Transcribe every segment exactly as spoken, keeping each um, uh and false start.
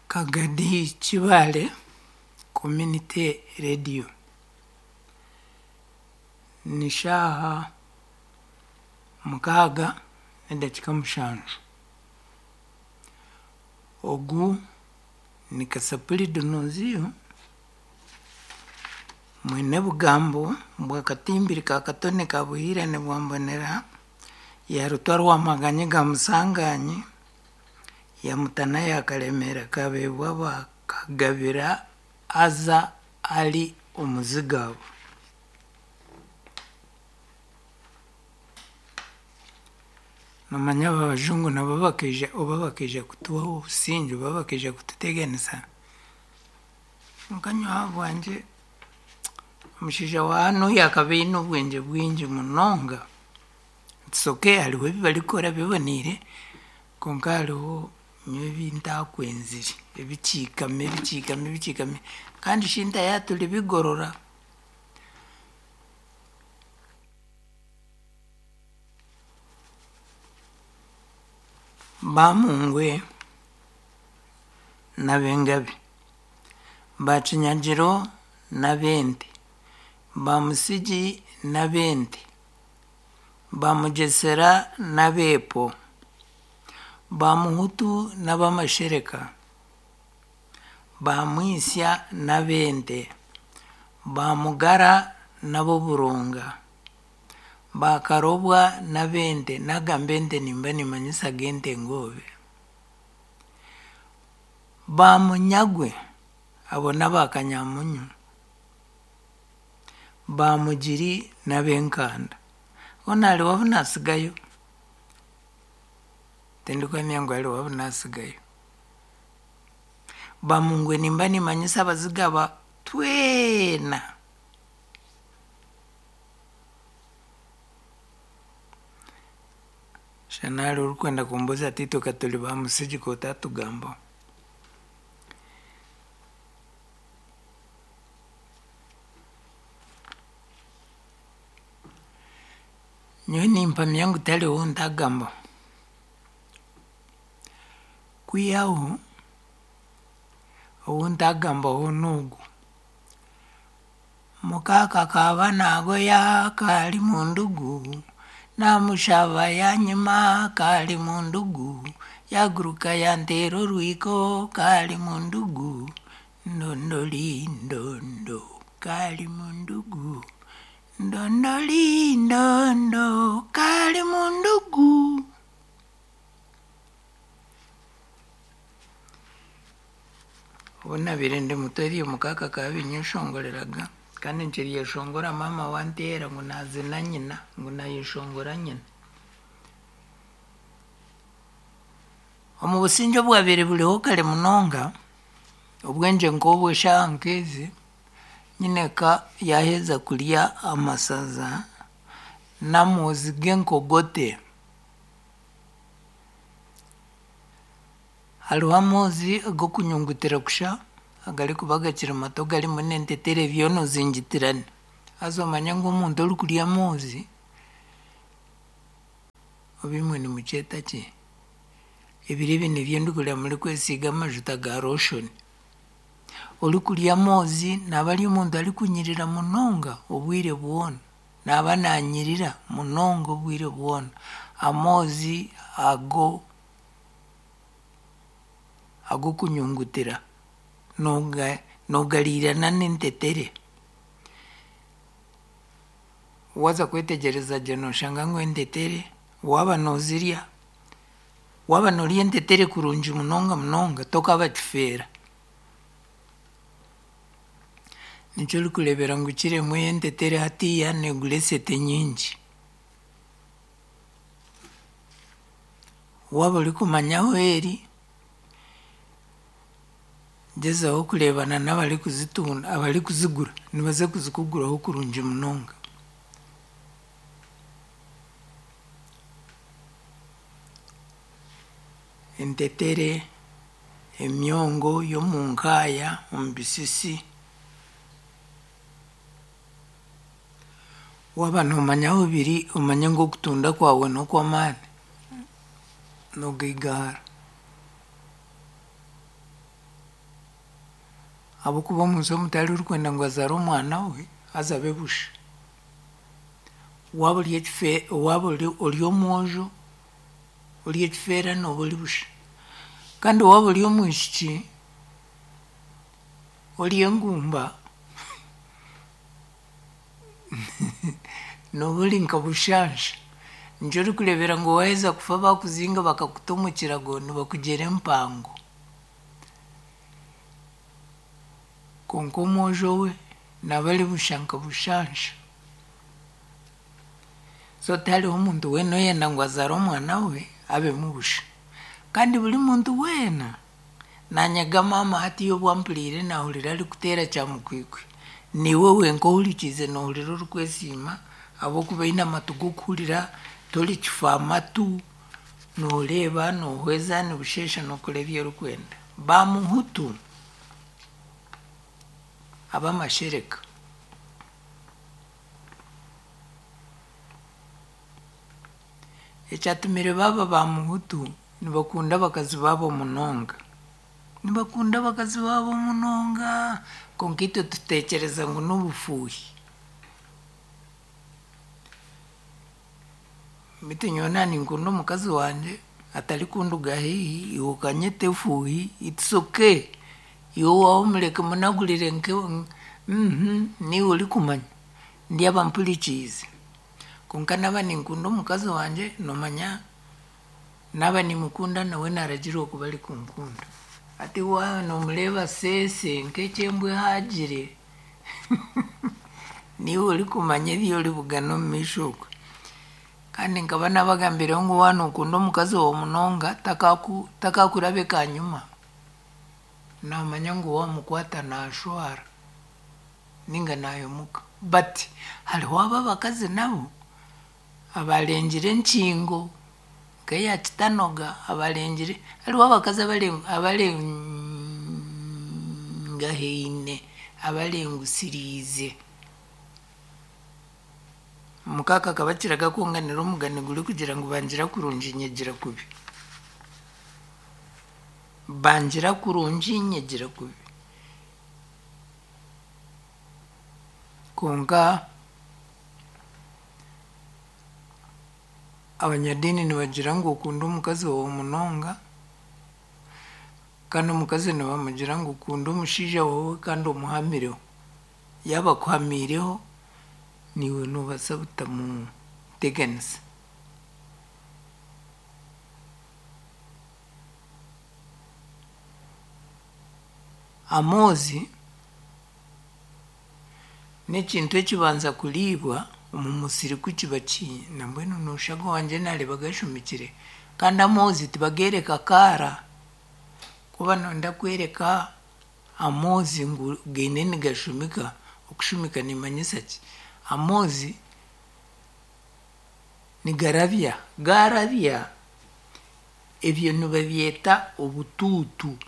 Kagadi Chibale Community Radio nishaha mukaga nedakika mushanju ogu nikasapuli dunozio mwene bugambo bwakatimbiri ka katone ka buhirane bwambonera ya rutwarwa maganye ga musanganye ya mutana ya karemera kabebwa bakagabira aza ali omuzigabo namanya abajungu nabo bakeje oba bakeje kutubaho ubusinju babakeje kututegenesa nkanyo habwanje mushija wano yakabino bwenje bwinji munonga tsoke aliwe bibalikora bibonire konkalo nyebinta kwenziri ebikikame ebikikame ebikikame kandi shinta yatuli bigorora bamungwe nabengabe bachinyajiro nabende bamusiji nabende bamujesera nabepo bamuhutu nabamashereka bamwisya nabende bamugara nabo burunga bakarobwa nabende nagambende nimba nimanyisa gente ngobe bamunyagwe abo nabakanyamunyu bamugiri nabenkanda onali wabunasigayo tendukwa nyango ali wabunasigayo bamungwe nimba nimanyisa abazigaba twena shanali urukwenda kumbuza tito katoli bamusiji kota tugambo nyo nimpa myangu tali uuntagambo kuyahu uuntagambo unugu mukaka kaba nago ya kali mundugu na mushava ya nyima kali mundugu yaguruka ya ntero ruiko kali mundugu ndondoli ndondo kali mundugu ndondoli ndondo kali mundugu ona birende mutori mukaka kabi nyushongoreraga kandi njeri yashongora mama wantera ngo nazina nyina ngo nayishongora nyina omu businjo bwabere buliho kale munonga obwenje ngobwe shankezi nyineka yaheza kulia amasaza namuzi genkogote haliho amozi go kunyungutira kusha agali kubagakira mato gali munentetere byono zingitirane azomanya ngo umuntu uri kulia amozi obimwe ni mucheta ki ebirebe ne byendo kulia muri kwesiga amajuta ga lotion uri kulia amozi nabali umuntu ali kunyirira munonga obwire bwona nabana anyirira munonga obwire bwona amozi ago ago kunyungutira noga nogalira nanentetere waza kwetegereza jeno shanga ngo entetere waba noziria waba noli entetere kurunji munonga munonga toka batifera nicho lukulebera nguchire mwe entetere hati ya negulesete nyinji waba likumanya eri jeza okulebana nabali kuzitunda abali kuzigura nibaze kuzikugura ho kurunje munonga entetere emyongo yo munkaya ombisisi wabano manyaho biri umanya ngo kutunda kwawe no kwa mane no gigara abo kuba omunsi omutali orikwenda ngu azare omwana we azabe busha. waba ori ekife waba ori omwojo ori ekifeera nooba ori busha, kandi waba ori omwishiki ori engumba nooba ori nka bushansha. Nikyo orikureebera ngu waaheza kufa bakuzinga bakakuta omu kirago nibakugyera empango. Konka omwojo we naaba ari busha nka bushansha. So tihariho omuntu weena oyenda ngu azaare omwana we abemu busha. Kandi buri muntu weena nanyaga maama hati obu ampuriire naahurira arikuteera kyamukwikwi, niwe wenka ohurikiize noohurira orikwesiima habwokuba aine amatu g'okuhurira tori kifa amatu, nooreeba noohweza nibushesha nookora ebi orikwenda. Bamuhutu abamashereka ekyatumire baaba bamuhutu nibakunda abakazi baabo munonga, nibakunda abakazi baabo munonga, konka itwe tuteekyereza ngu n'obufuuhi. Mitu nyowe naaninkunda omukazi wangye atarikundunga haihi, iwe okanyeta efuuhi, it's okay. Iwe waahumureke munagurire nke niwe orikumanya ndyaba mpurikiize. Konka naaba ninkunda omukazi wangye noomanya naaba nimukunda nawe naaragira okuba ari kunkunda. Hati waawe noomureeba seese nk'ekyembwa ehaagire niwe orikumanya ebi oribugana omu maisho okwe. Kandi nkaba nabagambireho ngu waaba nookunda omukazi wawe munonga takaakuraba kanyuma, naamanya ngu waamukwata naashwara ninga naayomuka. But hariho abo abakazi nabo abarengire enkingo nk'eya kitanoga, abarengire hariho abakazi abarengahaine abarengusiriize. Omukaaka akabakiraga kunganira omugani guri kugira ngu bangira kurungi nyegira kubi, bangira kurungi nyegira kubi. Konka abanyadiini nibagira ngu okunda omukazi wawe munonga, kandi omukazi nibamugira ngu okunda omushaija wawe kandi omuhamireho. Yaaba akuhamiireho niwe noobaasa butamuteganisa. Amoozi n'ekintu ekibanza kuriibwa omu musiri kukiba kiine na mbwenu nooshaga wangye naareeba gashumikire, kandi amoozi tibageereka kaara. Kuba noyenda kwereka amoozi ngu gaine nigashumika, okushumika nimanyisa ki? Amoozi nigarabya, gaarabya ebyo nibabyeta obutuutu.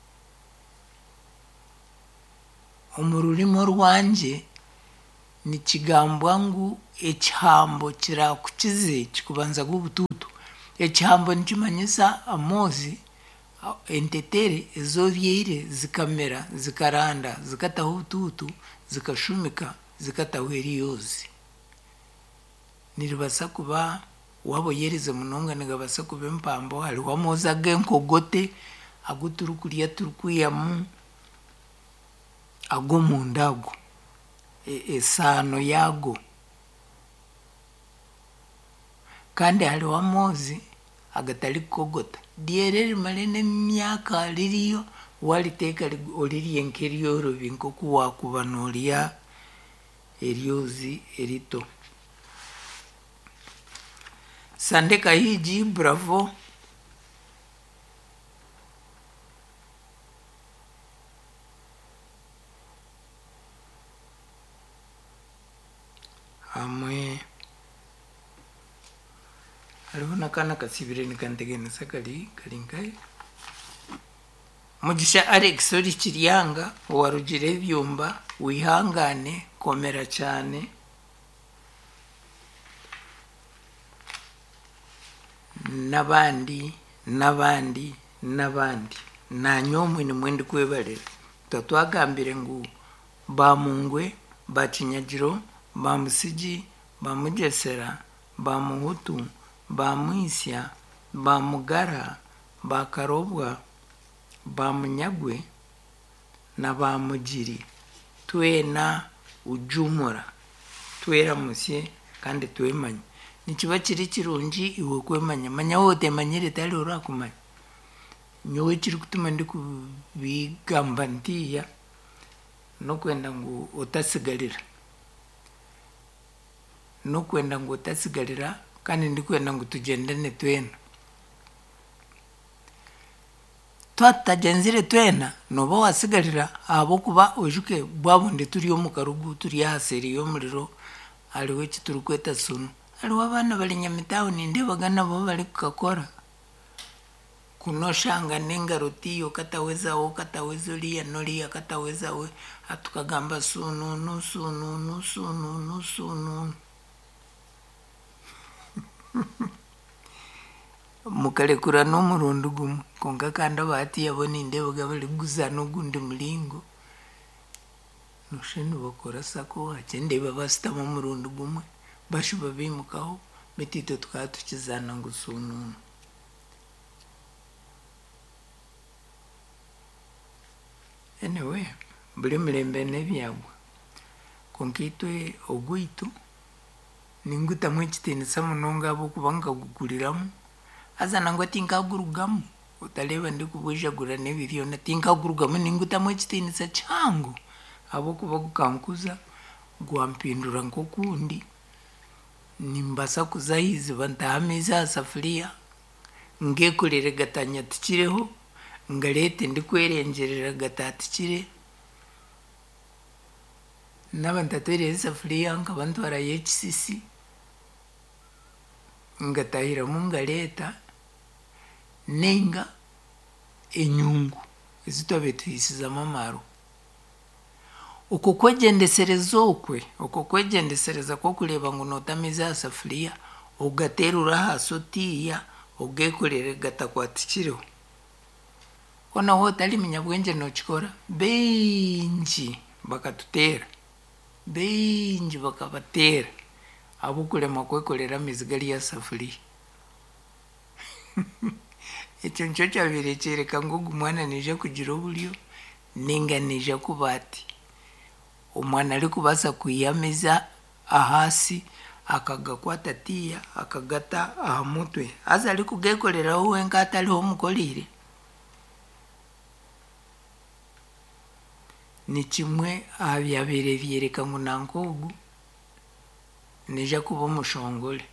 Omu rurimi orwangye nikigambwa ngu ekihambo kiraakukize kikubanzaga obutuutu. Ekihambo nikimanyisa amoozi, entetere ezobyeire zikamera zikaranda zikataho obutuutu zikashumika zikataho eryozi. Niribaasa kuba waaba oyerize munonga nigabaasa kuba empambo. Hariho amoozi ag'enkogote agu turikurya turikwihamu ag'omunda ago, esaano yaago. Kandi hariho amoozi agatari kukogota, ryera rimare n'emyaka ririyo wariteeka orirye nk'eryorobi nk'oku waakuba noorya eryozi erito. Sande Kahigi, bravo. Hamwe hariho n'akaana kasibire nikanteganisa kari kari nkahe. Mugisha Alex ori Kiryanga owarugire ebyumba, wihangane komera cyane. N'abandi n'abandi n'abandi nanywe omwe nimwe ndikwebarira twagambire ngu bamungwe bachinyagiro bamusigi bamugesera bamuhutu bamwisya bamugara bakarobwa bamunyagwe na bamugiri twena ujumura twera musye kandi twemanye nikiba kiri kirungi iwe kwemanya manya wote manyire tali urakumanya nyowe kiri kutuma ndi kubigamba ntiya no kwenda ngu otasigalira no kwenda ngu otasigalira kandi ndi kwenda ngu tugendane twena twatajenzire twena noba wasigalira abo kuba ojuke bwabundi turi omukarugu turi haseri y'omuriro aliwe kituru kweta sunu aliwe abana bali Nyamitawuni ndebaga nabo bali kukakora kunoshanga n'engaro tiyo katawezawo kataweza oliya noliya katawezawe atukagamba sununu sununu sununu sununu mukalekura n'omurundi gumu konka kandi abahati yabo nindebaga bali kuguzana ogundi mulingo nosheni bakora sako wache ndeba basitama omurundi gumwe bashuba bimukaho betito tukaba tukizana ngu sununu anyway buli mulembe n'ebyabwe konka itwe ogwitu ningutamu ekitiinisa munonga ahabw'okuba nkaguguriramu haza nangwa tinkagurugamu otaleba ndi kubwejagura n'ebi byona tinkagurugamu ningutamu ekitiinisa kyangu ahabw'okuba gukankuza gwampindura nk'okundi nimbasa kuza hiziba ntaha amaizi aha safuriya ngekorere gatanya tikireho ngalete ndi kwerengerera gatatikire naba ntatwereye esafuriya nkaba ntwarayo ekisisi ngatahiramu ngaleta nenga enyungu ezitwabe tuyisizamu amaro okwo kwegendesereza okwe okwo kwegendesereza kwokureba ngu notamiza aha safuriya ogaterura aha sotiya ogekorere gatakwatikireho ona wotali munyabwenge nokikora bengi bakatutera bengi bakabatera abukulema kwekorera amaizi gali ya safuriya ekyo nikyo kyabeire kyereka ngu ogu mwana neija kugira oburyo ninga neija kuba ati omwana ari kubasa kwiha amaizi ahasi akagakwata tiya akagata aha mutwe haza ari kugekoreraho wenka atariho omukorire ni kimwe aha byabeire byereka ngu nanka ogu neija kuba omushongore